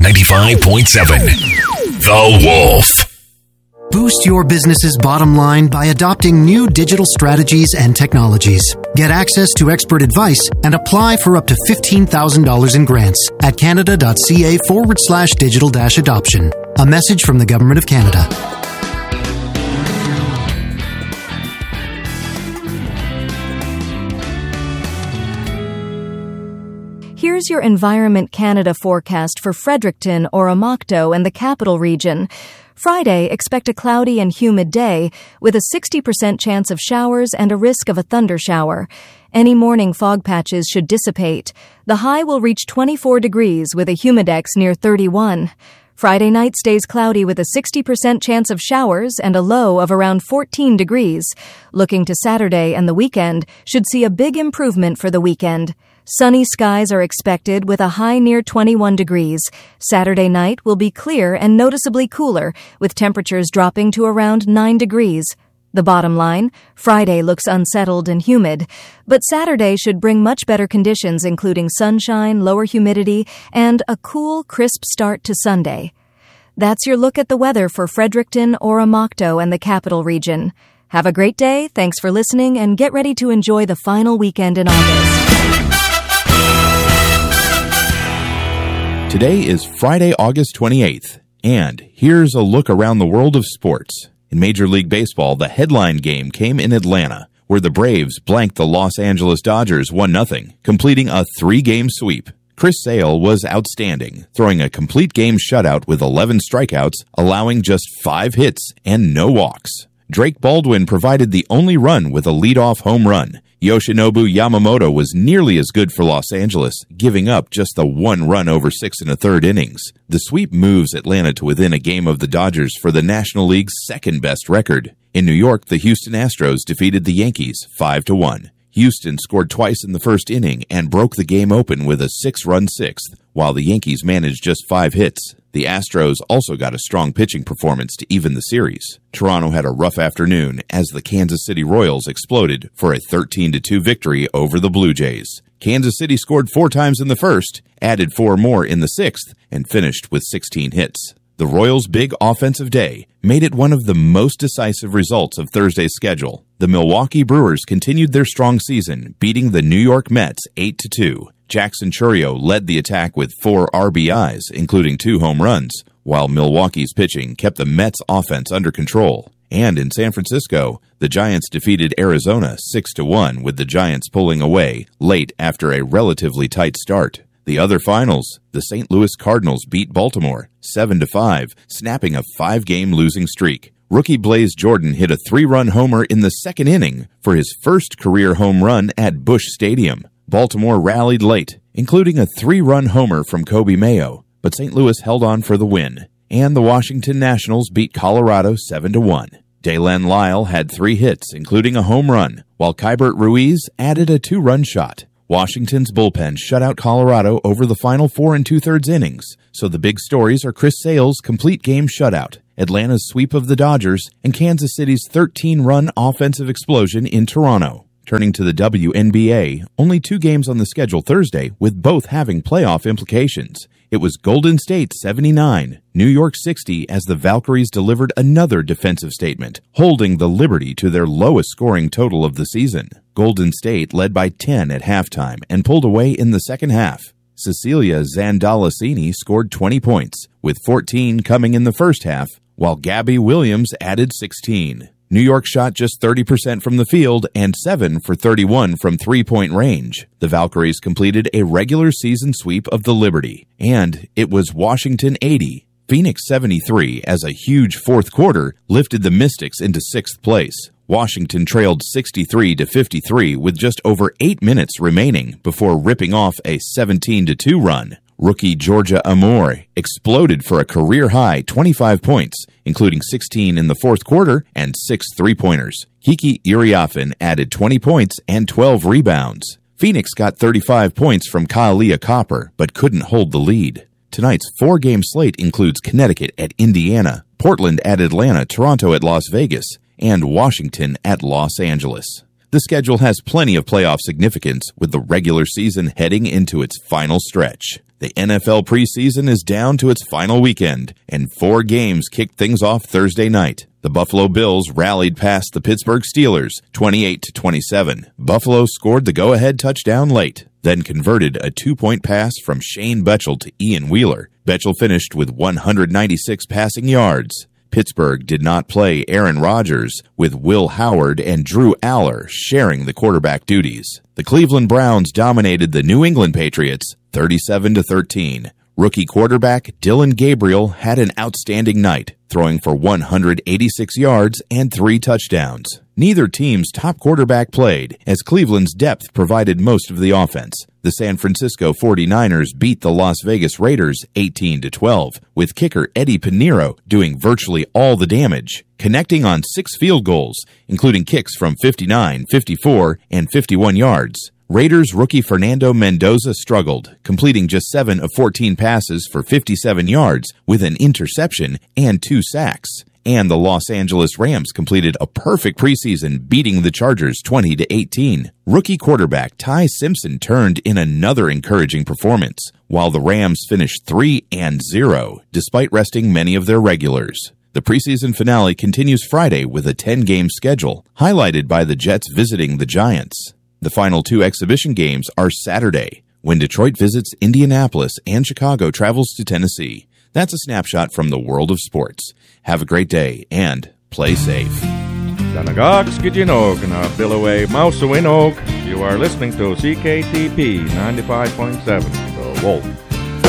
95.7 The Wolf. Boost your business's bottom line by adopting new digital strategies and technologies. Get access to expert advice and apply for up to $15,000 in grants at canada.ca/digital-adoption. A message from the Government of Canada. Here's your Environment Canada forecast for Fredericton, Oromocto, and the Capital Region. Friday, expect a cloudy and humid day with a 60% chance of showers and a risk of a thundershower. Any morning fog patches should dissipate. The high will reach 24 degrees with a humidex near 31. Friday night stays cloudy with a 60% chance of showers and a low of around 14 degrees. Looking to Saturday and the weekend should see a big improvement for the weekend. Sunny skies are expected with a high near 21 degrees. Saturday night will be clear and noticeably cooler, with temperatures dropping to around 9 degrees. The bottom line, Friday looks unsettled and humid, but Saturday should bring much better conditions including sunshine, lower humidity, and a cool, crisp start to Sunday. That's your look at the weather for Fredericton, Oromocto, and the Capital Region. Have a great day, thanks for listening, and get ready to enjoy the final weekend in August. Today is Friday, August 28th, and here's a look around the world of sports. In Major League Baseball, the headline game came in Atlanta, where the Braves blanked the Los Angeles Dodgers 1-0, completing a 3-game sweep. Chris Sale was outstanding, throwing a complete game shutout with 11 strikeouts, allowing just 5 hits and no walks. Drake Baldwin provided the only run with a leadoff home run. Yoshinobu Yamamoto was nearly as good for Los Angeles, giving up just the 1 run over 6 1/3 innings. The sweep moves Atlanta to within a game of the Dodgers for the National League's second-best record. In New York, the Houston Astros defeated the Yankees 5-1. Houston scored twice in the first inning and broke the game open with a 6-run sixth, while the Yankees managed just 5 hits. The Astros also got a strong pitching performance to even the series. Toronto had a rough afternoon as the Kansas City Royals exploded for a 13-2 victory over the Blue Jays. Kansas City scored 4 times in the first, added 4 more in the sixth, and finished with 16 hits. The Royals' big offensive day made it one of the most decisive results of Thursday's schedule. The Milwaukee Brewers continued their strong season, beating the New York Mets 8-2. Jackson Chourio led the attack with 4 RBIs, including 2 home runs, while Milwaukee's pitching kept the Mets' offense under control. And in San Francisco, the Giants defeated Arizona 6-1, with the Giants pulling away late after a relatively tight start. The other finals, the St. Louis Cardinals beat Baltimore 7-5, snapping a 5-game losing streak. Rookie Blaze Jordan hit a 3-run homer in the second inning for his first career home run at Busch Stadium. Baltimore rallied late, including a 3-run homer from Kobe Mayo, but St. Louis held on for the win. And the Washington Nationals beat Colorado 7-1. Daylen Lyle had 3 hits, including a home run, while Keibert Ruiz added a 2-run shot. Washington's bullpen shut out Colorado over the final 4 2/3 innings, so the big stories are Chris Sale's complete game shutout, Atlanta's sweep of the Dodgers, and Kansas City's 13-run offensive explosion in Toronto. Turning to the WNBA, only 2 games on the schedule Thursday, with both having playoff implications. It was Golden State 79, New York 60 as the Valkyries delivered another defensive statement, holding the Liberty to their lowest scoring total of the season. Golden State led by 10 at halftime and pulled away in the second half. Cecilia Zandalasini scored 20 points, with 14 coming in the first half, while Gabby Williams added 16. New York shot just 30% from the field and 7 for 31 from three-point range. The Valkyries completed a regular season sweep of the Liberty, and it was Washington 80, Phoenix 73 as a huge fourth quarter lifted the Mystics into 6th place. Washington trailed 63-53 with just over 8 minutes remaining before ripping off a 17-2 run. Rookie Georgia Amore exploded for a career-high 25 points, including 16 in the fourth quarter and 6 three-pointers. Kiki Iriafen added 20 points and 12 rebounds. Phoenix got 35 points from Kahlia Copper, but couldn't hold the lead. Tonight's 4-game slate includes Connecticut at Indiana, Portland at Atlanta, Toronto at Las Vegas, and Washington at Los Angeles. The schedule has plenty of playoff significance, with the regular season heading into its final stretch. The NFL preseason is down to its final weekend, and 4 games kicked things off Thursday night. The Buffalo Bills rallied past the Pittsburgh Steelers 28-27. Buffalo scored the go-ahead touchdown late, then converted a 2-point pass from Shane Betchel to Ian Wheeler. Betchel finished with 196 passing yards. Pittsburgh did not play Aaron Rodgers, with Will Howard and Drew Aller sharing the quarterback duties. The Cleveland Browns dominated the New England Patriots 37-13. Rookie quarterback Dylan Gabriel had an outstanding night, throwing for 186 yards and 3 touchdowns. Neither team's top quarterback played, as Cleveland's depth provided most of the offense. The San Francisco 49ers beat the Las Vegas Raiders 18-12, with kicker Eddie Pinheiro doing virtually all the damage, connecting on 6 field goals, including kicks from 59, 54, and 51 yards. Raiders rookie Fernando Mendoza struggled, completing just 7 of 14 passes for 57 yards with an interception and 2 sacks. And the Los Angeles Rams completed a perfect preseason, beating the Chargers 20-18. Rookie quarterback Ty Simpson turned in another encouraging performance, while the Rams finished 3-0, despite resting many of their regulars. The preseason finale continues Friday with a 10-game schedule, highlighted by the Jets visiting the Giants. The final 2 exhibition games are Saturday, when Detroit visits Indianapolis and Chicago travels to Tennessee. That's a snapshot from the world of sports. Have a great day and play safe. Danagog Skijinog na Billaway Mausawinog. You are listening to CKTP 95.7, The Wolf.